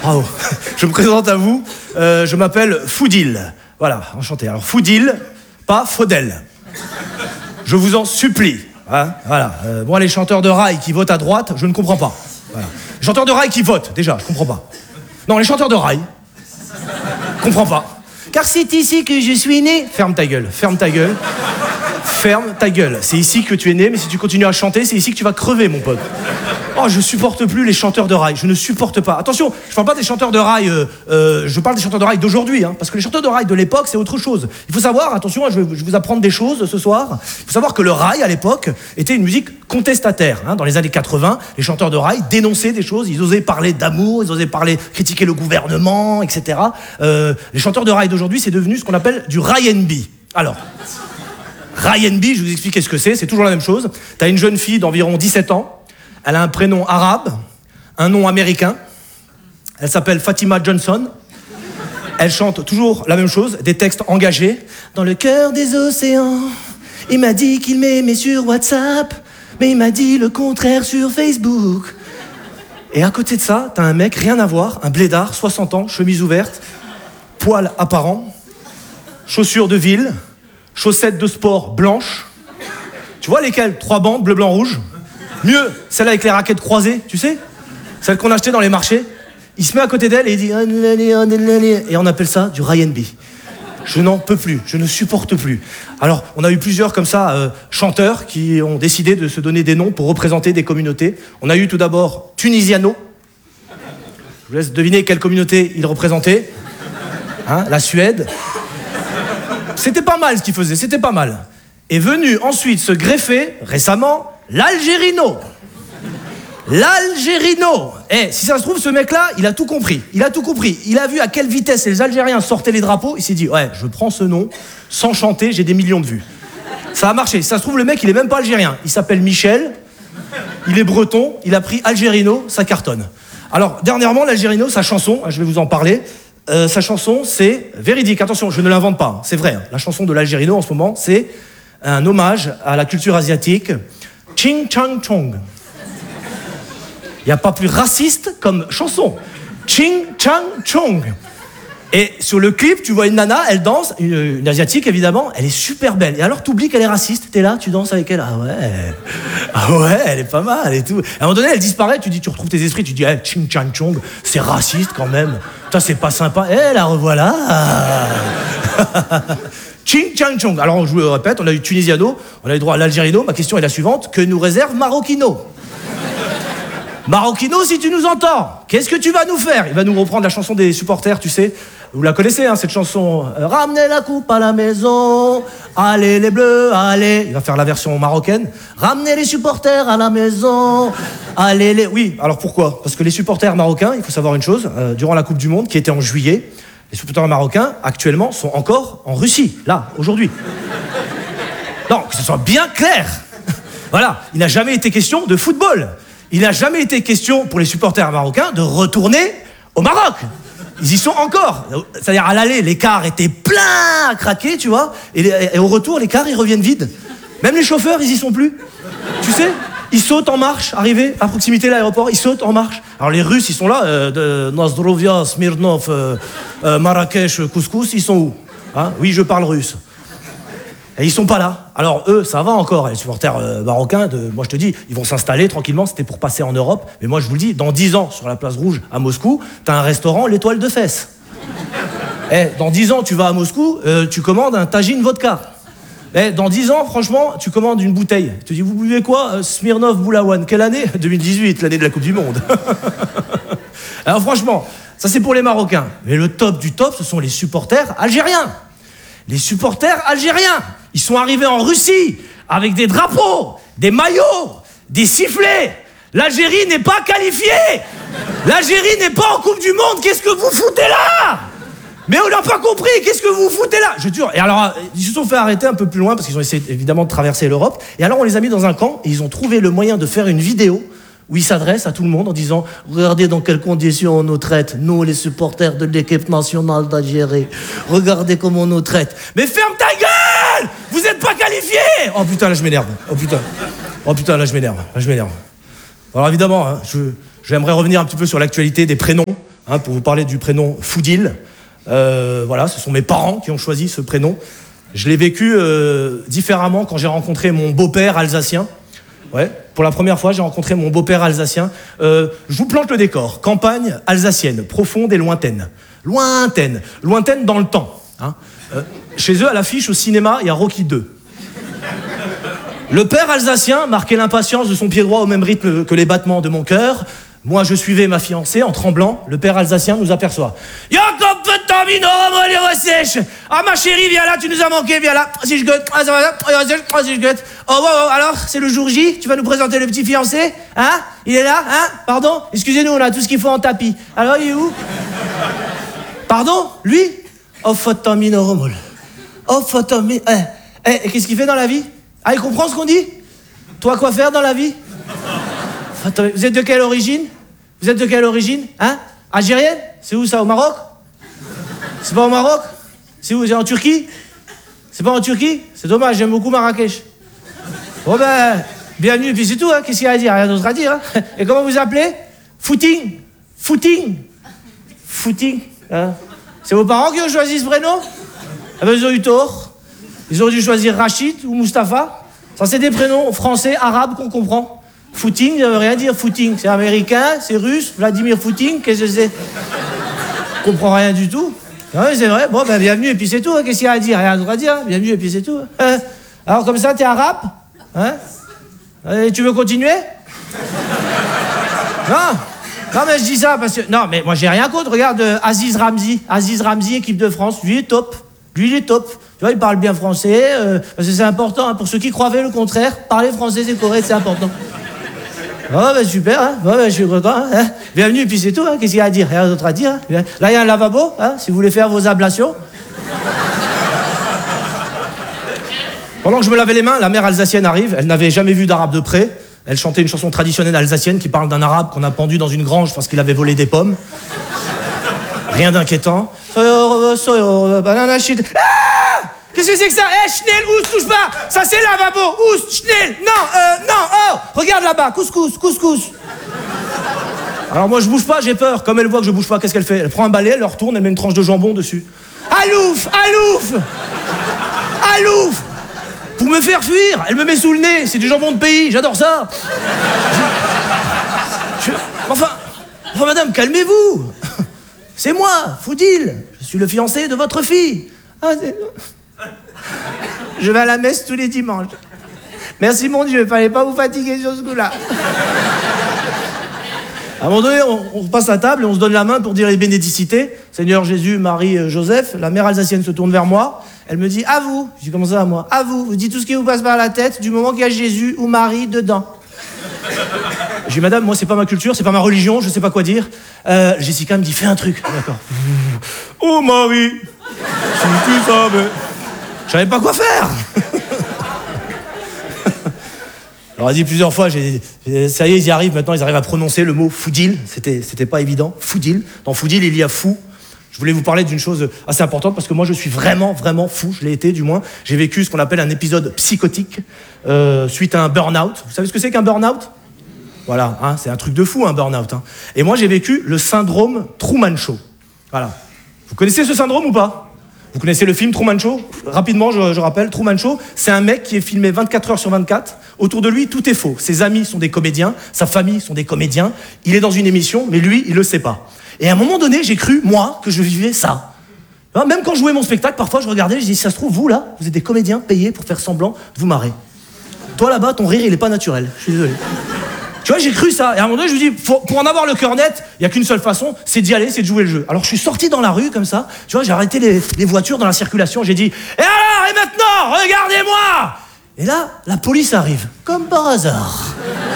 Bravo. Je me présente à vous. Je m'appelle Foudil. Voilà, enchanté. Alors Foudil, pas Faudel. Je vous en supplie. Hein, voilà. Moi, les chanteurs de rail qui votent à droite, je ne comprends pas. Voilà. Les chanteurs de rail qui votent, déjà, je comprends pas. Non, les chanteurs de rail, je comprends pas. Car c'est ici que je suis né. Ferme ta gueule, ferme ta gueule. Ferme ta gueule. C'est ici que tu es né, mais si tu continues à chanter, c'est ici que tu vas crever, mon pote. Oh, je supporte plus les chanteurs de rail. Je ne supporte pas. Attention, je parle pas des chanteurs de rail. Je parle des chanteurs de rail d'aujourd'hui, hein, parce que les chanteurs de rail de l'époque, c'est autre chose. Il faut savoir, attention, je vais vous apprendre des choses ce soir. Il faut savoir que le rail à l'époque était une musique contestataire. Hein. Dans les années 80, les chanteurs de rail dénonçaient des choses. Ils osaient parler d'amour, ils osaient critiquer le gouvernement, etc. Les chanteurs de rail d'aujourd'hui, c'est devenu ce qu'on appelle du rail and B. Alors. Rail and B, je vous explique ce que c'est toujours la même chose. T'as une jeune fille d'environ 17 ans, elle a un prénom arabe, un nom américain, elle s'appelle Fatima Johnson, elle chante toujours la même chose, des textes engagés. Dans le cœur des océans, il m'a dit qu'il m'aimait sur WhatsApp, mais il m'a dit le contraire sur Facebook. Et à côté de ça, t'as un mec, rien à voir, un blédard, 60 ans, chemise ouverte, poils apparents, chaussures de ville, chaussettes de sport blanches. Tu vois lesquelles? 3 bandes, bleu, blanc, rouge. Mieux, celle avec les raquettes croisées, tu sais? Celle qu'on achetait dans les marchés. Il se met à côté d'elle et il dit... Et on appelle ça du rail and B. Je n'en peux plus, je ne supporte plus. Alors, on a eu plusieurs comme ça, chanteurs qui ont décidé de se donner des noms pour représenter des communautés. On a eu tout d'abord Tunisiano. Je vous laisse deviner quelle communauté il représentait. Hein, la Suède. C'était pas mal ce qu'il faisait, c'était pas mal. Est venu ensuite se greffer, récemment, l'Algérino. L'Algérino. Si ça se trouve, ce mec-là, il a tout compris. Il a tout compris. Il a vu à quelle vitesse les Algériens sortaient les drapeaux. Il s'est dit, ouais, je prends ce nom, sans chanter, j'ai des millions de vues. Ça a marché. Si ça se trouve, le mec, il est même pas algérien. Il s'appelle Michel, il est breton, il a pris Algérino, ça cartonne. Alors, dernièrement, l'Algérino, sa chanson, je vais vous en parler, sa chanson, c'est véridique. Attention, je ne l'invente pas, c'est vrai. La chanson de l'Algérino, en ce moment, c'est un hommage à la culture asiatique. Ching Chang Chong. Il n'y a pas plus raciste comme chanson. Ching Chang Chong. Et sur le clip, tu vois une nana, elle danse, une asiatique évidemment, elle est super belle. Et alors tu oublies qu'elle est raciste, t'es là, tu danses avec elle, ah ouais, elle est pas mal et tout. À un moment donné, elle disparaît, tu retrouves tes esprits, tu dis, Ching Chang Chong, c'est raciste quand même. Putain, c'est pas sympa. La revoilà. Ching Chang Chong. Alors je vous le répète, on a eu Tunisiano, on a eu droit à l'Algérino. Ma question est la suivante, que nous réserve Marocchino? Marocchino, si tu nous entends, qu'est-ce que tu vas nous faire? Il va nous reprendre la chanson des supporters, tu sais. Vous la connaissez, hein, cette chanson. Ramenez la coupe à la maison, allez les bleus, allez. Il va faire la version marocaine. Ramenez les supporters à la maison, allez les... Oui, alors pourquoi? Parce que les supporters marocains, il faut savoir une chose, durant la Coupe du Monde, qui était en juillet, les supporters marocains, actuellement, sont encore en Russie, là, aujourd'hui. Non, que ce soit bien clair. Voilà, il n'a jamais été question de football. Il n'a jamais été question pour les supporters marocains de retourner au Maroc. Ils y sont encore. C'est-à-dire à l'aller, les cars étaient pleins à craquer, tu vois. Et au retour, les cars, ils reviennent vides. Même les chauffeurs, ils y sont plus. Tu sais, ils sautent en marche, arrivés à proximité de l'aéroport, ils sautent en marche. Alors les Russes, ils sont là, de Nozdrovia, Smirnov, Marrakech, Couscous, ils sont où? Hein? Oui, je parle russe. Et ils sont pas là. Alors eux, ça va encore, les supporters marocains, moi je te dis, ils vont s'installer tranquillement, c'était pour passer en Europe. Mais moi je vous le dis, dans 10 ans, sur la place rouge à Moscou, t'as un restaurant, l'Étoile de Fès. Dans 10 ans, tu vas à Moscou, tu commandes un tagine vodka. Dans 10 ans, franchement, tu commandes une bouteille. Tu te dis, vous buvez quoi? Smirnov Boulawan. Quelle année? 2018, l'année de la Coupe du Monde. Alors franchement, ça c'est pour les Marocains. Mais le top du top, ce sont les supporters algériens. Les supporters algériens, ils sont arrivés en Russie avec des drapeaux, des maillots, des sifflets. L'Algérie n'est pas qualifiée. L'Algérie n'est pas en Coupe du Monde. Qu'est-ce que vous foutez là? Mais on n'a pas compris. Qu'est-ce que vous foutez là? Je te jure. Et alors, ils se sont fait arrêter un peu plus loin parce qu'ils ont essayé évidemment de traverser l'Europe. Et alors, on les a mis dans un camp et ils ont trouvé le moyen de faire une vidéo où ils s'adressent à tout le monde en disant « Regardez dans quelles conditions on nous traite, nous les supporters de l'équipe nationale d'Algérie. Regardez comment on nous traite. » Mais ferme ta gueule! Vous n'êtes pas qualifiés! Oh putain, là je m'énerve. Oh putain, là je m'énerve. Alors évidemment, hein, j'aimerais revenir un petit peu sur l'actualité des prénoms. pour vous parler du prénom Foudil. Voilà, ce sont mes parents qui ont choisi ce prénom. Je l'ai vécu différemment quand j'ai rencontré mon beau-père alsacien. Ouais, pour la première fois, j'ai rencontré mon beau-père alsacien. Je vous plante le décor. Campagne alsacienne, profonde et lointaine. Lointaine dans le temps. Chez eux, à l'affiche, au cinéma, il y a Rocky 2. Le père alsacien marquait l'impatience de son pied droit au même rythme que les battements de mon cœur. Moi, je suivais ma fiancée en tremblant. Le père alsacien nous aperçoit. Ah, ma chérie, viens là, tu nous as manqué, viens là. Si je guette. Si je guette. Oh, alors, c'est le jour J. Tu vas nous présenter le petit fiancé? Hein? Il est là? Hein? Pardon? Excusez-nous, on a tout ce qu'il faut en tapis. Alors, il est où? Pardon? Lui? Oh, Fotomino. Qu'est-ce qu'il fait dans la vie? Ah, il comprend ce qu'on dit? Toi, quoi faire dans la vie? Vous êtes de quelle origine? Hein? Algérienne? C'est où ça, au Maroc? C'est pas au Maroc? C'est où? C'est en Turquie? C'est pas en Turquie? C'est dommage, j'aime beaucoup Marrakech. Bon ben, bienvenue, puis c'est tout, hein. Qu'est-ce qu'il y a à dire? Rien d'autre à dire, hein. Et comment vous appelez? Footing, hein. C'est vos parents qui ont choisi ce prénom? Ah ben, ils ont eu tort. Ils auraient dû choisir Rachid ou Mustapha. Ça, c'est des prénoms français, arabes qu'on comprend. Footing, ça veut rien dire, footing. C'est américain, c'est russe, Vladimir Footing, qu'est-ce que c'est? Je comprends rien du tout. Non, mais c'est vrai, bon, ben bienvenue, et puis c'est tout, hein. Qu'est-ce qu'il y a à dire? Rien d'autre à dire, hein. Bienvenue, et puis c'est tout. Hein. Alors, comme ça, t'es arabe? Hein? Et tu veux continuer? Non, mais je dis ça parce que... Non, mais moi, j'ai rien contre. Regarde, Aziz Ramzi, équipe de France, lui, il est top. Tu vois, il parle bien français, parce que c'est important, hein. Pour ceux qui croyaient le contraire, parler français, c'est correct, c'est important. Oh, ben super, hein. Bon, ben, je suis content, hein. Bienvenue, et puis c'est tout, hein. Qu'est-ce qu'il y a à dire? Rien d'autre à dire, hein. Là, il y a un lavabo, hein, si vous voulez faire vos ablations. Pendant que je me lavais les mains, la mère alsacienne arrive. Elle n'avait jamais vu d'arabe de près. Elle chantait une chanson traditionnelle alsacienne qui parle d'un arabe qu'on a pendu dans une grange parce qu'il avait volé des pommes. Rien d'inquiétant. Banana shit. Ah! Qu'est-ce que c'est que ça? Schnell, ous, touche pas! Ça, c'est lavabo! Ous, Schnell! Non, oh! Regarde là-bas, couscous! Alors moi, je bouge pas, j'ai peur. Comme elle voit que je bouge pas, qu'est-ce qu'elle fait? Elle prend un balai, elle le retourne, elle met une tranche de jambon dessus. Alouf! Pour me faire fuir, elle me met sous le nez. C'est du jambon de pays, j'adore ça. Enfin, madame, calmez-vous. C'est moi, Foudil. Je suis le fiancé de votre fille. Je vais à la messe tous les dimanches. Merci mon Dieu, fallait pas vous fatiguer sur ce coup-là. À un moment donné, on passe à table et on se donne la main pour dire les bénédicités. Seigneur Jésus, Marie, Joseph. La mère alsacienne se tourne vers moi. Elle me dit « à vous ». Je dis « comment ça à moi ?»« À vous, vous dites tout ce qui vous passe par la tête du moment qu'il y a Jésus ou Marie dedans. » Je dis « madame, moi c'est pas ma culture, c'est pas ma religion, je sais pas quoi dire. » Jessica me dit « fais un truc. » D'accord. « Oh Marie, si tu savais. » Je savais pas quoi faire. Alors, elle dit plusieurs fois, ça y est, ils y arrivent maintenant, ils arrivent à prononcer le mot Foudil. C'était pas évident. Foudil. Dans Foudil, il y a fou. Je voulais vous parler d'une chose assez importante parce que moi, je suis vraiment fou. Je l'ai été, du moins. J'ai vécu ce qu'on appelle un épisode psychotique suite à un burn-out. Vous savez ce que c'est qu'un burn-out? Voilà, hein, c'est un truc de fou, un burn-out. Hein. Et moi, j'ai vécu le syndrome Truman Show. Voilà. Vous connaissez ce syndrome ou pas? Vous connaissez le film Truman Show? Rapidement, je rappelle, Truman Show, c'est un mec qui est filmé 24 heures sur 24. Autour de lui, tout est faux. Ses amis sont des comédiens, sa famille sont des comédiens. Il est dans une émission, mais lui, il le sait pas. Et à un moment donné, j'ai cru, moi, que je vivais ça. Même quand je jouais mon spectacle, parfois, je regardais, je dis, si ça se trouve, vous, là, vous êtes des comédiens payés pour faire semblant de vous marrer. Toi, là-bas, ton rire, il est pas naturel. Je suis désolé. Tu vois, j'ai cru ça. Et à un moment donné, je me dis, pour en avoir le cœur net, il n'y a qu'une seule façon, c'est d'y aller, c'est de jouer le jeu. Alors, je suis sorti dans la rue, comme ça. Tu vois, j'ai arrêté les voitures dans la circulation. J'ai dit, et alors, et maintenant, regardez-moi! Et là, la police arrive. Comme par hasard.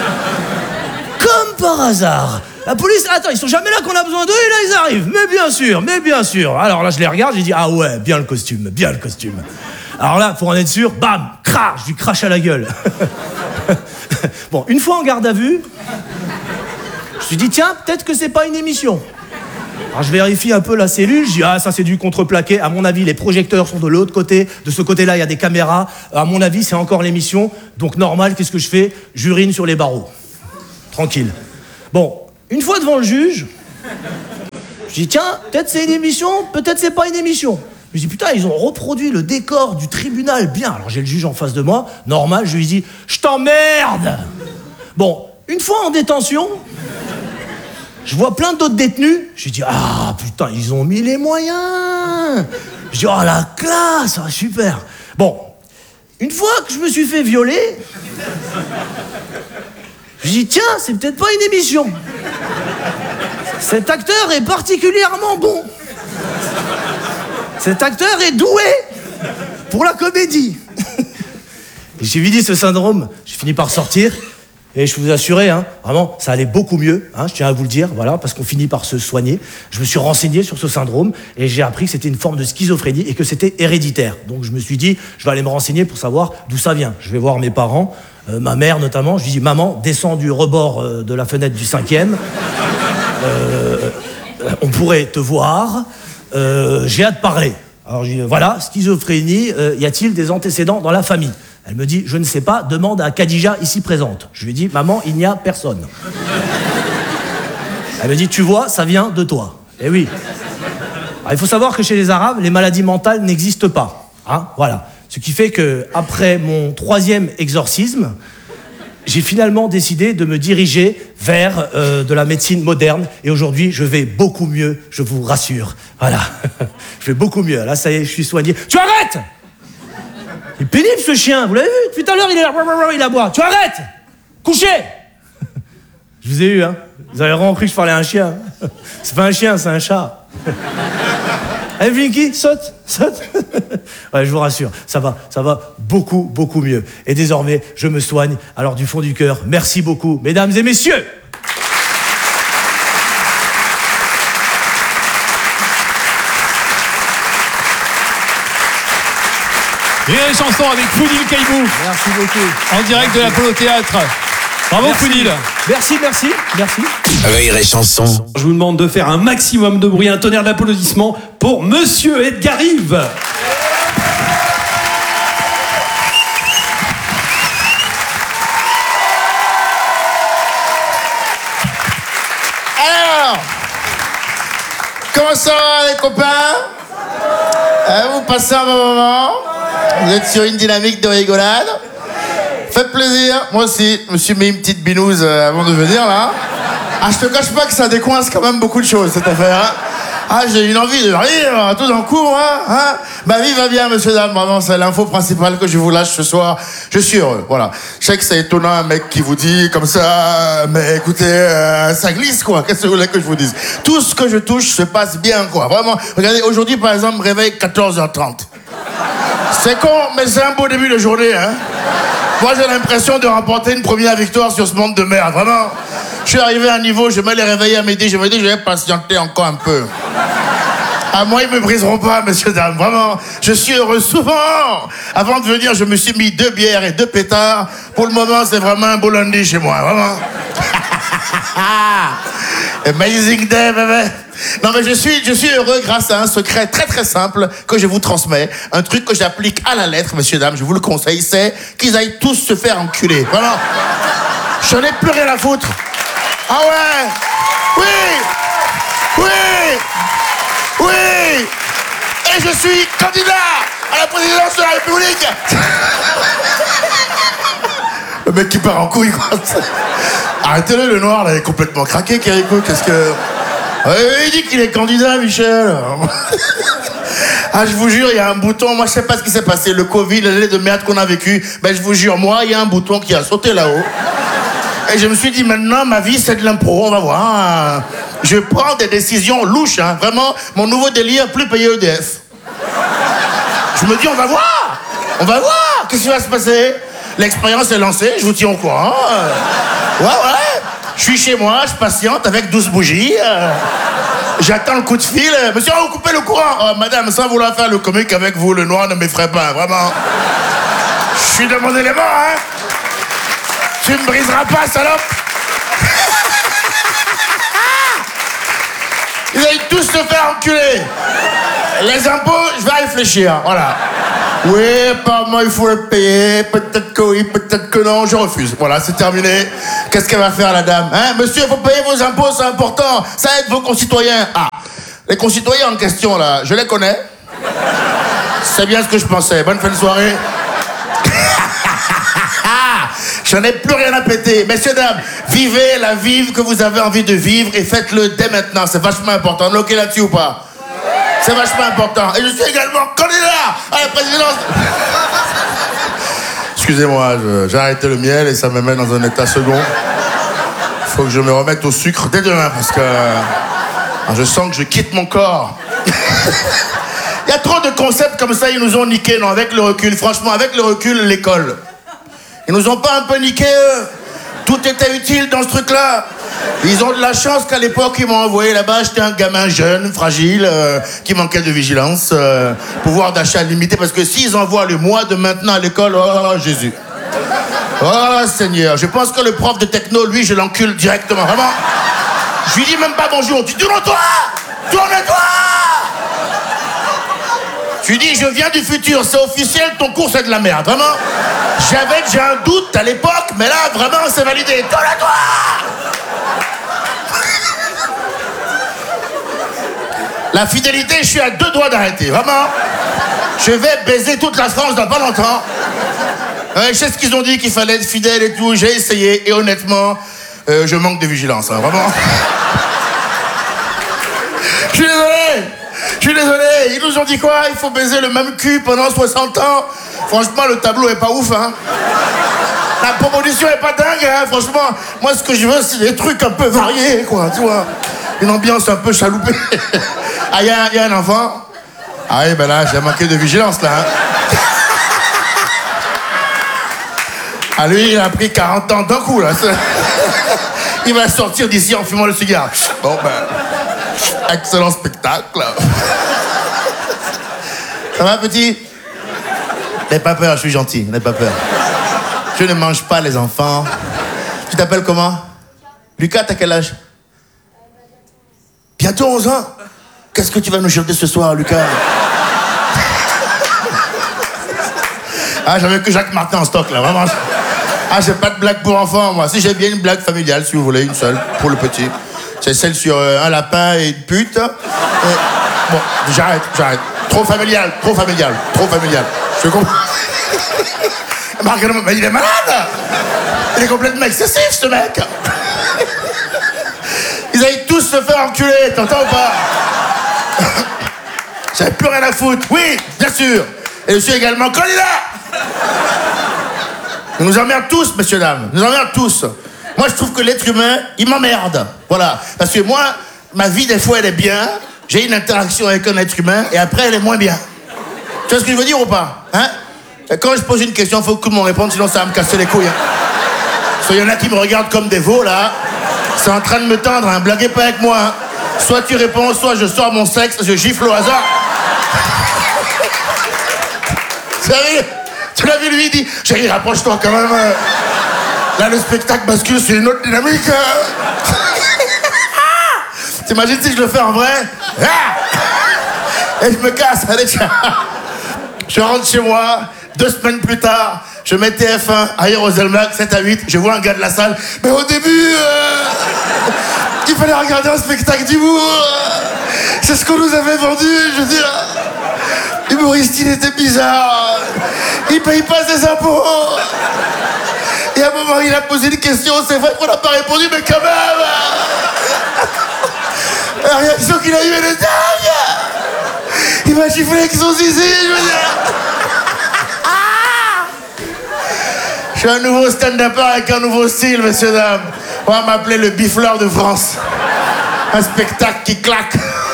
La police, attends, ils sont jamais là qu'on a besoin d'eux, et là, ils arrivent. Mais bien sûr. Alors là, je les regarde, j'ai dit, ah ouais, bien le costume. Alors là, pour en être sûr, bam, crash, je lui crache à la gueule. Bon, une fois en garde à vue, je me suis dit, tiens, peut-être que c'est pas une émission. Alors je vérifie un peu la cellule, je dis, ah, ça c'est du contreplaqué. À mon avis, les projecteurs sont de l'autre côté. De ce côté-là, il y a des caméras. À mon avis, c'est encore l'émission. Donc normal, qu'est-ce que je fais? J'urine sur les barreaux. Tranquille. Bon, une fois devant le juge, Je dis, tiens, peut-être c'est une émission, peut-être c'est pas une émission. Je me dis, putain, ils ont reproduit le décor du tribunal bien. Alors j'ai le juge en face de moi, normal, je lui dis, je t'emmerde. Bon, une fois en détention, je vois plein d'autres détenus. Je lui dis, ah putain, ils ont mis les moyens. Je dis, oh la classe, ah, super. Bon, une fois que je me suis fait violer, je dis, tiens, c'est peut-être pas une émission. Cet acteur est particulièrement bon. Cet acteur est doué pour la comédie. J'ai vidé ce syndrome, j'ai fini par sortir. Et je vous assurer, hein, vraiment, ça allait beaucoup mieux, hein, je tiens à vous le dire, voilà, parce qu'on finit par se soigner. Je me suis renseigné sur ce syndrome et j'ai appris que c'était une forme de schizophrénie et que c'était héréditaire. Donc je me suis dit, je vais aller me renseigner pour savoir d'où ça vient. Je vais voir mes parents, ma mère notamment. Je lui dis, maman, descends du rebord de la fenêtre du 5e. On pourrait te voir. J'ai hâte de parler. Alors je dis, voilà, schizophrénie, y a-t-il des antécédents dans la famille ? Elle me dit, je ne sais pas, demande à Khadija ici présente. Je lui dis, maman, il n'y a personne. Elle me dit, tu vois, ça vient de toi. Eh oui. Alors, il faut savoir que chez les Arabes, les maladies mentales n'existent pas. Hein, voilà. Ce qui fait qu'après mon 3e exorcisme, j'ai finalement décidé de me diriger vers de la médecine moderne. Et aujourd'hui, je vais beaucoup mieux, je vous rassure. Voilà. Je vais beaucoup mieux. Là, ça y est, je suis soigné. Tu arrêtes! Il est pénible, ce chien. Vous l'avez vu? Depuis tout à l'heure, il est là, il aboie. Tu arrêtes! Couchez! Je vous ai eu, hein. Vous avez vraiment cru que je parlais à un chien. C'est pas un chien, c'est un chat. Allez, Vinky, saute. Ouais, je vous rassure, ça va beaucoup, beaucoup mieux. Et désormais, je me soigne. Alors, du fond du cœur, merci beaucoup, mesdames et messieurs. Rire et chanson avec Foudil Caïbou. Merci beaucoup. En direct de l'Apollo Théâtre. Bravo Foudil. Merci. Rire et chanson. Je vous demande de faire un maximum de bruit, un tonnerre d'applaudissements pour Monsieur Edgar Rive. Alors, comment ça va les copains? Vous passez un bon moment? Vous êtes sur une dynamique de rigolade? Faites plaisir, moi aussi, je me suis mis une petite binouse avant de venir là. Ah, je te cache pas que ça décoince quand même beaucoup de choses cette affaire. Hein. Ah, j'ai une envie de rire tout d'un coup, hein. Ma vie va bien, monsieur, dame, vraiment, c'est l'info principale que je vous lâche ce soir. Je suis heureux, voilà. Je sais que c'est étonnant un mec qui vous dit comme ça, mais écoutez, ça glisse quoi, qu'est-ce que vous voulez que je vous dise? Tout ce que je touche se passe bien quoi, vraiment. Regardez, aujourd'hui par exemple, me réveille 14h30. C'est con, mais c'est un beau début de journée, hein. Moi, j'ai l'impression de remporter une première victoire sur ce monde de merde, vraiment. Je suis arrivé à un niveau, je me les réveiller à midi, je me dis, je vais patienter encore un peu. À moi, ils me briseront pas, messieurs, dames, vraiment. Je suis heureux souvent. Avant de venir, je me suis mis 2 bières et 2 pétards. Pour le moment, c'est vraiment un beau lundi chez moi, vraiment. Amazing day, bébé. Non, mais je suis heureux grâce à un secret très très simple que je vous transmets. Un truc que j'applique à la lettre, messieurs, dames, je vous le conseille, c'est qu'ils aillent tous se faire enculer. Vraiment. Je n'ai plus rien à foutre. Ah ouais. Oui. Et je suis candidat à la présidence de la République. Le mec qui part en couille, quoi. Arrêtez-le, le noir, là, il est complètement craqué, Kirikou. Qu'est-ce que... il dit qu'il est candidat, Michel. Ah, je vous jure, il y a un bouton. Moi, je sais pas ce qui s'est passé. Le Covid, l'année de merde qu'on a vécu. Ben, je vous jure, moi, il y a un bouton qui a sauté là-haut. Et je me suis dit, maintenant, ma vie, c'est de l'impro. On va voir. Je prends des décisions louches, hein. Vraiment, mon nouveau délire, plus payer EDF. Je me dis, on va voir. Qu'est-ce qui va se passer? L'expérience est lancée, je vous tiens au courant. Ouais. Je suis chez moi, je patiente avec 12 bougies. J'attends le coup de fil. Monsieur, vous coupez le courant. Oh, madame, sans vouloir faire le comique avec vous, le noir ne m'effraie pas, vraiment. Je suis de mon élément, hein. Tu me briseras pas, salope. Ils allaient tous se faire enculer. Les impôts, je vais réfléchir, voilà. Oui, apparemment, il faut le payer. Peut-être que oui, peut-être que non. Je refuse. Voilà, c'est terminé. Qu'est-ce qu'elle va faire, la dame? Hein, monsieur, il faut payer vos impôts, c'est important. Ça aide vos concitoyens. Ah, Les concitoyens en question, là, je les connais. C'est bien ce que je pensais. Bonne fin de soirée. J'en ai plus rien à péter. Messieurs, dames, vivez la vie que vous avez envie de vivre et faites-le dès maintenant. C'est vachement important. On est OK là-dessus ou pas? C'est vachement important. Et je suis également candidat à la présidence. Excusez-moi, j'ai arrêté le miel et ça me met dans un état second. Il faut que je me remette au sucre dès demain parce que je sens que je quitte mon corps. Il y a trop de concepts comme ça, ils nous ont niqués, non, avec le recul. Franchement, avec le recul, l'école. Ils nous ont pas un peu niqués, eux. Tout était utile dans ce truc-là. Ils ont de la chance qu'à l'époque, ils m'ont envoyé là-bas. J'étais un gamin jeune, fragile, qui manquait de vigilance, pouvoir d'achat limité. Parce que s'ils envoient le mois de maintenant à l'école, oh Jésus. Oh Seigneur. Je pense que le prof de techno, lui, je l'encule directement. Vraiment. Je lui dis même pas bonjour. Tu tourne-toi! Tourne-toi! Tu dis, je viens du futur, c'est officiel, ton cours c'est de la merde, vraiment. J'avais déjà un doute à l'époque, mais là, vraiment, c'est validé. Tourne-toi! La fidélité, je suis à 2 doigts d'arrêter, vraiment. Je vais baiser toute la France dans pas longtemps. Je sais ce qu'ils ont dit, qu'il fallait être fidèle et tout, j'ai essayé, et honnêtement, je manque de vigilance, hein, vraiment. Je suis désolé, ils nous ont dit quoi? Il faut baiser le même cul pendant 60 ans. Franchement, le tableau est pas ouf, hein. La proposition est pas dingue, hein, franchement. Moi, ce que je veux, c'est des trucs un peu variés, quoi, tu vois. Une ambiance un peu chaloupée. Ah, y a un enfant? Ah oui, ben là, j'ai manqué de vigilance, là, hein. Ah, lui, il a pris 40 ans d'un coup, là. Il va sortir d'ici en fumant le cigare. Bon, ben... excellent spectacle. Ça va, petit? N'aie pas peur, je suis gentil, n'aie pas peur. Je ne mange pas les enfants. Tu t'appelles comment? Lucas, t'as quel âge? Bientôt 11 ans. Qu'est-ce que tu vas nous chanter ce soir, Lucas? Ah, j'avais que Jacques Martin en stock, là, vraiment. Ah, j'ai pas de blague pour enfants, moi. Si j'ai bien une blague familiale, si vous voulez, une seule, pour le petit. C'est celle sur un lapin et une pute. Bon, j'arrête. Trop familial. Je comprends. Mais il est malade. Il est complètement excessif, ce mec. Ils allaient tous se faire enculer, t'entends ou pas? J'avais plus rien à foutre. Oui, bien sûr. Et je suis également candidat. Ils nous emmerdent tous, messieurs, dames. Ils nous emmerdent tous. Moi, je trouve que l'être humain, il m'emmerde. Voilà. Parce que moi, ma vie, des fois, elle est bien. J'ai une interaction avec un être humain et après, elle est moins bien. Tu vois ce que je veux dire ou pas? Hein? Et quand je pose une question, il faut que tout le monde réponde, sinon ça va me casser les couilles. Hein. Parce qu'il y en a qui me regardent comme des veaux, là. C'est en train de me tendre, hein. Blaguez pas avec moi. Hein. Soit tu réponds, soit je sors mon sexe, je gifle au hasard. Sérieux? Tu l'as vu, lui, il dit, chérie, rapproche-toi quand même. Là, le spectacle bascule sur une autre dynamique. T'imagines si je le fais en vrai? Et je me casse. Allez, tiens. Je rentre chez moi. 2 semaines plus tard, je mets TF1 à Hiroselmac, 7-8. Je vois un gars de la salle. Mais au début, il fallait regarder un spectacle d'humour. C'est ce qu'on nous avait vendu. Je veux dire, l'humoriste, il était bizarre. Il paye pas ses impôts. Et à un moment, il a posé une question, c'est vrai qu'on n'a pas répondu, mais quand même. La réaction qu'il a eue, elle est dingue. Il m'a giflé avec son zizi, je veux dire. Je suis un nouveau stand-upper avec un nouveau style, messieurs, dames. On va m'appeler le bifleur de France. Un spectacle qui claque.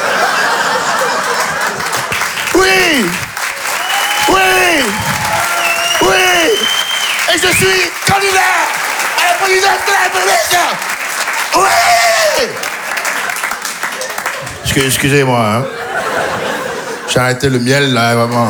Oui. Et je suis candidat à la présidence de la République. Oui. Excusez-moi, hein. J'ai arrêté le miel, là, vraiment.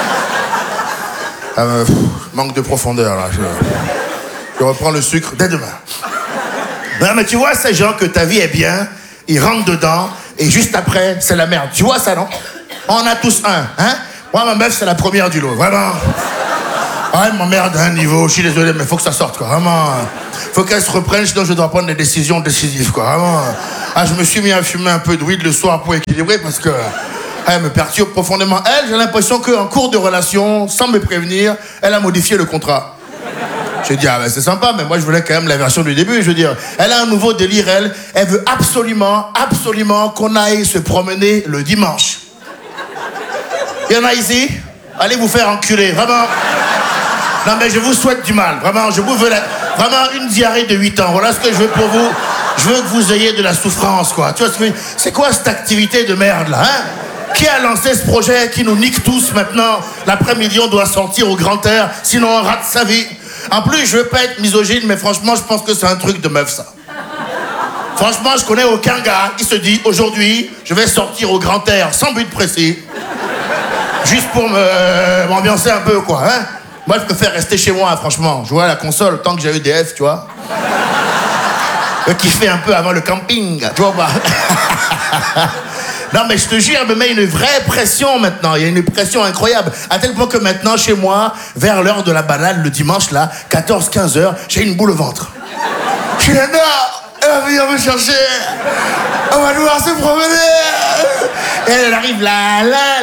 Manque de profondeur, là. Je reprends le sucre dès demain. Non, mais tu vois, ces gens que ta vie est bien, ils rentrent dedans, et juste après, c'est la merde. Tu vois ça, non? On en a tous un, hein? Moi, ma meuf, c'est la première du lot, vraiment. Ouais, elle m'emmerde à un niveau, je suis désolé, mais faut que ça sorte, quoi. Vraiment. Faut qu'elle se reprenne, sinon je dois prendre des décisions décisives, quoi. Vraiment. Ah, je me suis mis à fumer un peu de weed le soir pour équilibrer parce que elle me perturbe profondément. Elle, j'ai l'impression qu'en cours de relation, sans me prévenir, elle a modifié le contrat. J'ai dit, ah ben c'est sympa, mais moi je voulais quand même la version du début. Je veux dire, elle a un nouveau délire, elle veut absolument qu'on aille se promener le dimanche. Il y en a ici? Allez vous faire enculer, vraiment. Non mais je vous souhaite du mal, vraiment, je vous veux vraiment une diarrhée de 8 ans. Voilà ce que je veux pour vous. Je veux que vous ayez de la souffrance, quoi. Tu vois ce que c'est quoi cette activité de merde, là, hein? Qui a lancé ce projet qui nous nique tous maintenant? L'après-midi, on doit sortir au grand air, sinon on rate sa vie. En plus, je veux pas être misogyne, mais franchement, je pense que c'est un truc de meuf, ça. Franchement, je connais aucun gars qui se dit, aujourd'hui, je vais sortir au grand air, sans but précis, juste pour m'ambiancer un peu, quoi, hein. Moi, je préfère rester chez moi, franchement. Jouer à la console tant que j'ai EDF, tu vois. Kiffer un peu avant le camping, tu vois pas. Non, mais je te jure, elle me met une vraie pression maintenant. Il y a une pression incroyable. À tel point que maintenant, chez moi, vers l'heure de la balade, le dimanche, là, 14-15 heures, j'ai une boule au ventre. Je suis là, non, elle va venir me chercher. On va devoir se promener. Et elle arrive là.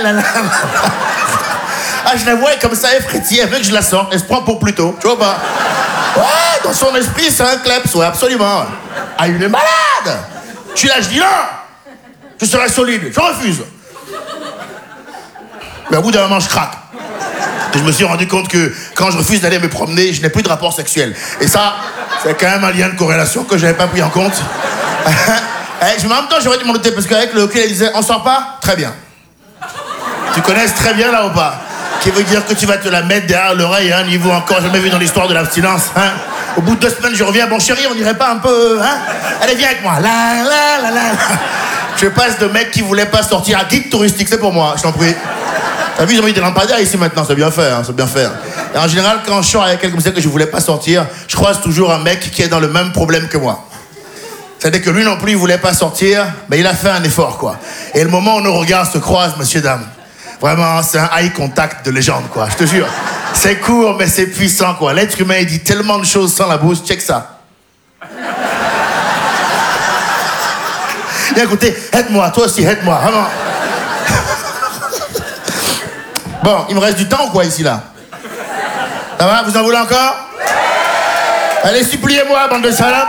Ah, je la vois comme ça, elle frétille, elle veut que je la sorte, elle se prend pour plus tôt, tu vois pas? Ouais, dans son esprit, c'est un kleps, ouais, absolument. Ah, il est malade. Je suis là, je dis non. Je serai solide, je refuse. Mais au bout d'un moment, je craque. Et je me suis rendu compte que quand je refuse d'aller me promener, je n'ai plus de rapport sexuel. Et ça, c'est quand même un lien de corrélation que je n'avais pas pris en compte. En même temps, j'aurais dû m'en douter, parce qu'avec le lequel elle disait, on sort pas? Très bien. Tu connais très bien là ou pas? Qui veut dire que tu vas te la mettre derrière l'oreille, un niveau encore jamais vu dans l'histoire de l'abstinence, hein? Au bout de 2 semaines, je reviens, bon chérie, on irait pas un peu, hein? Allez, viens avec moi, là. Je passe de mec qui voulait pas sortir à guide touristique, c'est pour moi, je t'en prie. T'as vu, ils ont mis des lampadaires ici maintenant, c'est bien fait, hein, c'est bien fait. Et en général, quand je sors avec quelqu'un comme ça que je voulais pas sortir, je croise toujours un mec qui est dans le même problème que moi. C'est-à-dire que lui non plus, il voulait pas sortir, mais il a fait un effort, quoi. Et le moment où nos regards se croisent, messieurs, dames, vraiment, c'est un eye contact de légende, quoi, je te jure. C'est court, mais c'est puissant, quoi. L'être humain, il dit tellement de choses sans la bouche, check ça. Viens écoutez, aide-moi, toi aussi, aide-moi, vraiment. Bon, il me reste du temps, quoi, ici, là. Ça va, vous en voulez encore? Allez, suppliez-moi, bande de salopes.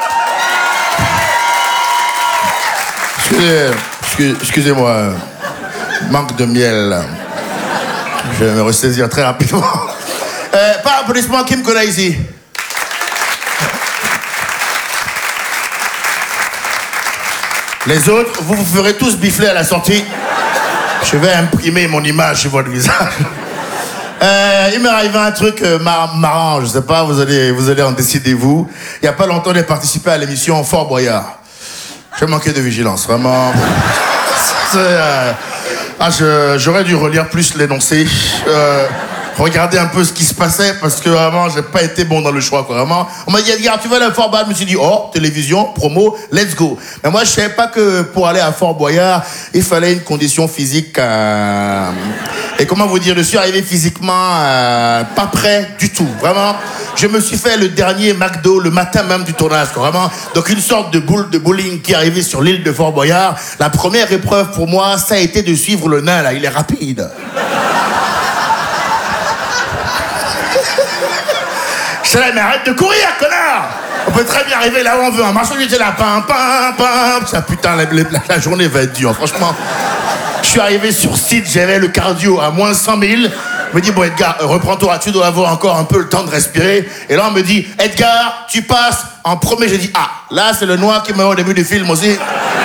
Excusez-moi, manque de miel. Je vais me ressaisir très rapidement. Pas applaudissement, qui me connaît ici? Les autres, vous vous ferez tous bifler à la sortie. Je vais imprimer mon image sur votre visage. Il m'est arrivé un truc marrant, je sais pas, vous allez en décider vous. Il y a pas longtemps, j'ai participé à l'émission Fort Boyard. J'ai manqué de vigilance, vraiment. J'aurais dû relire plus l'énoncé. Regarder un peu ce qui se passait parce que vraiment j'ai pas été bon dans le choix, quoi. Vraiment, on m'a dit Edgar, tu vas aller à Fort Boyard? Je me suis dit oh, télévision, promo, let's go. Mais moi je savais pas que pour aller à Fort Boyard il fallait une condition physique et comment vous dire, je suis arrivé physiquement pas prêt du tout, vraiment. Je me suis fait le dernier McDo le matin même du tournage, quoi, vraiment. Donc une sorte de boule de bowling qui est arrivée sur l'île de Fort Boyard. La première épreuve pour moi, ça a été de suivre le nain là, il est rapide. Je là, mais arrête de courir, connard! On peut très bien arriver là où on veut. En marchant, j'étais là, pam. Ça, putain, la journée va être dure, franchement. Je suis arrivé sur site, j'avais le cardio à moins 100 000. Je me dis, bon, Edgar, reprends-toi, tu dois avoir encore un peu le temps de respirer. Et là, on me dit, Edgar, tu passes en premier. J'ai dit, ah, là, c'est le noir qui me met au début du film aussi.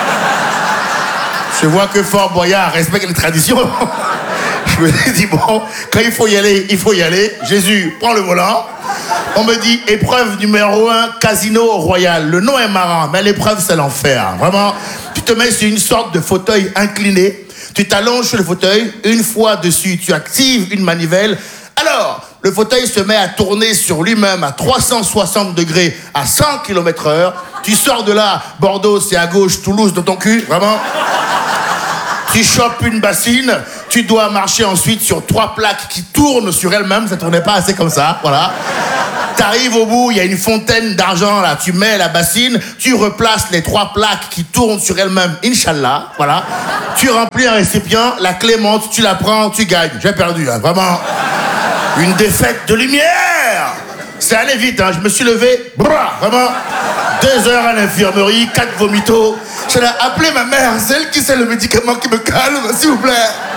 Je vois que Fort Boyard respecte les traditions. Je me dis, bon, quand il faut y aller, il faut y aller. Jésus, prends le volant. On me dit, épreuve numéro 1, Casino Royal. Le nom est marrant, mais l'épreuve, c'est l'enfer. Vraiment, tu te mets sur une sorte de fauteuil incliné. Tu t'allonges sur le fauteuil. Une fois dessus, tu actives une manivelle. Alors, le fauteuil se met à tourner sur lui-même à 360 degrés à 100 km/h. Tu sors de là, Bordeaux, c'est à gauche, Toulouse, dans ton cul, vraiment. Tu chopes une bassine, tu dois marcher ensuite sur 3 plaques qui tournent sur elles-mêmes, ça tournait pas assez comme ça, voilà. T'arrives au bout, il y a une fontaine d'argent là, tu mets la bassine, tu replaces les 3 plaques qui tournent sur elles-mêmes, Inch'Allah, voilà. Tu remplis un récipient, la clé monte, tu la prends, tu gagnes. J'ai perdu, hein, vraiment. Une défaite de lumière. C'est allé vite, hein, je me suis levé, vraiment. 2 heures à l'infirmerie, 4 vomitos. J'ai appelé ma mère, c'est elle qui sait le médicament qui me calme, s'il vous plaît.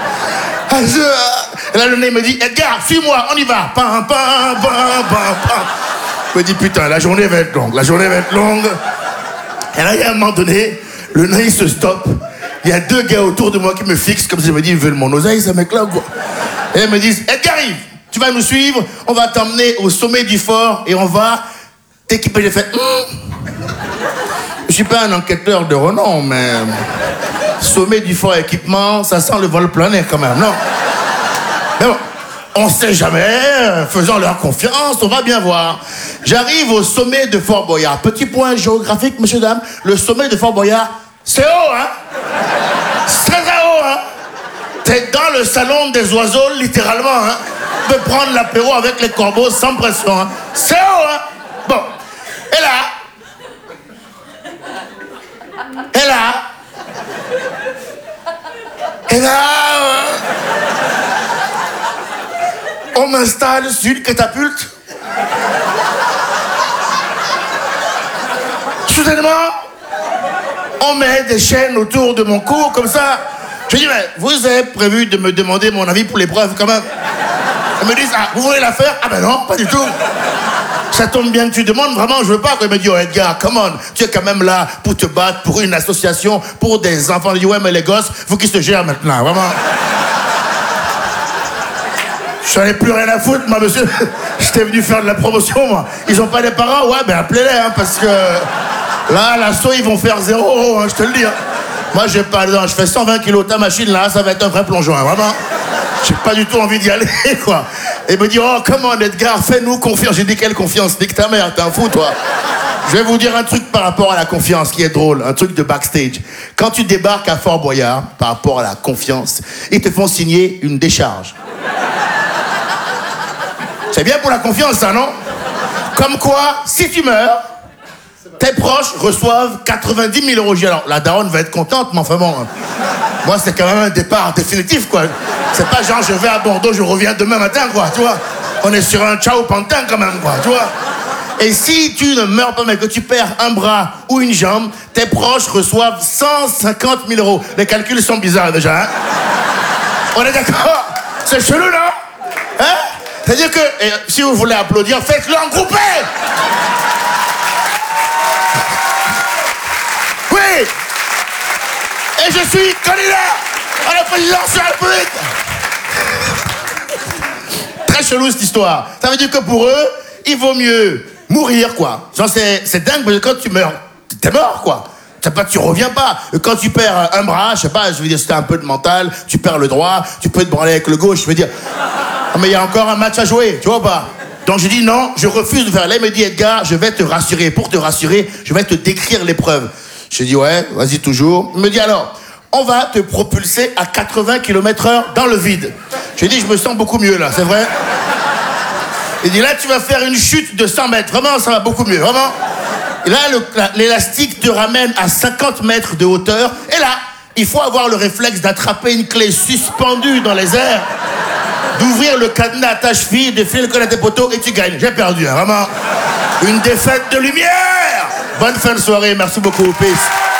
Et là, le nez me dit, Edgar, suis-moi, on y va. Pam, pam, pam, pam, pam. Je me dis, putain, la journée va être longue, la journée va être longue. Et là, il y a un moment donné, le nez, il se stoppe. Il y a 2 gars autour de moi qui me fixent, comme si je me dis, ils veulent mon oseille, ces mecs-là, quoi. Et ils me disent, Edgar, arrive, tu vas nous suivre, on va t'emmener au sommet du fort et on va t'équiper. J'ai fait, Je suis pas un enquêteur de renom, mais sommet du fort équipement, ça sent le vol plané quand même, non? Mais bon, on sait jamais, faisons leur confiance, on va bien voir. J'arrive au sommet de Fort Boyard. Petit point géographique, messieurs, dames, le sommet de Fort Boyard, c'est haut, hein? C'est très très haut, hein? T'es dans le salon des oiseaux, littéralement, hein? Tu peux prendre l'apéro avec les corbeaux sans pression, hein? C'est haut, hein? Bon, et là, on m'installe sur une catapulte. Soudainement, on met des chaînes autour de mon cou, comme ça. Je dis, mais vous avez prévu de me demander mon avis pour l'épreuve, quand même? Ils me disent, ah, vous voulez la faire? Ah ben non, pas du tout. Ça tombe bien que tu demandes, vraiment, je veux pas. Il me dit, oh Edgar, come on, tu es quand même là pour te battre pour une association, pour des enfants. Je dis, ouais, mais les gosses, faut qu'ils se gèrent maintenant, vraiment. J'en ai plus rien à foutre, moi, monsieur. J'étais venu faire de la promotion, moi. Ils ont pas des parents? Ouais, ben appelez-les, hein, parce que là, l'assaut, ils vont faire 0 €, hein, je te le dis. Hein. Moi, j'ai pas, non, je fais 120 kilos, ta machine, là, ça va être un vrai plongeon, hein, vraiment. J'ai pas du tout envie d'y aller, quoi. Et me dit, oh, comment, Edgar, fais-nous confiance. J'ai dit, quelle confiance? Nique ta mère, t'es un fou, toi. Je vais vous dire un truc par rapport à la confiance qui est drôle, un truc de backstage. Quand tu débarques à Fort Boyard, par rapport à la confiance, ils te font signer une décharge. C'est bien pour la confiance, ça, non? Comme quoi, si tu meurs, tes proches reçoivent 90 000 €. Alors, la daronne va être contente, mais enfin bon... Moi, c'est quand même un départ définitif, quoi. C'est pas genre, je vais à Bordeaux, je reviens demain matin, quoi, tu vois. On est sur un ciao pantin, quand même, quoi, tu vois. Et si tu ne meurs pas, mais que tu perds un bras ou une jambe, tes proches reçoivent 150 000 €. Les calculs sont bizarres, déjà, hein. On est d'accord? C'est chelou, non? Hein? C'est-à-dire que, si vous voulez applaudir, faites-le en groupé. Oui. Et je suis candidat à la présidence de la République. Très chelou cette histoire. Ça veut dire que pour eux, il vaut mieux mourir, quoi. Genre c'est dingue, parce que quand tu meurs, t'es mort, quoi. Tu reviens pas. Quand tu perds un bras, je sais pas, je veux dire, c'était un peu de mental, tu perds le droit, tu peux te branler avec le gauche, je veux dire. Mais il y a encore un match à jouer, tu vois pas? Donc je dis non, je refuse de faire. Là, il me dit, Edgar, je vais te rassurer. Pour te rassurer, je vais te décrire l'épreuve. Je dis, ouais, vas-y toujours. Il me dit, alors, on va te propulser à 80 km/h dans le vide. Je dis, je me sens beaucoup mieux là, c'est vrai? Il dit, là, tu vas faire une chute de 100 mètres. Vraiment, ça va beaucoup mieux, vraiment. Et là, l'élastique te ramène à 50 mètres de hauteur. Et là, il faut avoir le réflexe d'attraper une clé suspendue dans les airs, d'ouvrir le cadenas à ta cheville, de filer le col à tes poteaux et tu gagnes. J'ai perdu, hein, vraiment. Une défaite de lumière. Bonne fin de soirée, merci beaucoup, peace.